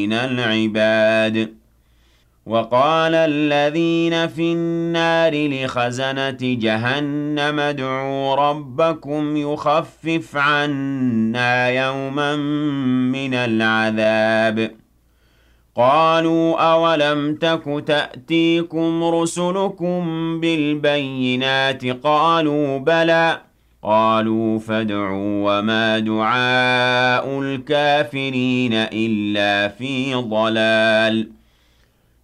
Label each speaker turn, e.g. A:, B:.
A: من العباد وقال الذين في النار لخزنة جهنم ادعوا ربكم يخفف عنا يوما من العذاب قالوا أولم تك تأتيكم رسلكم بالبينات قالوا بلى قالوا فادعوا وما دعاء الكافرين إلا في ضلال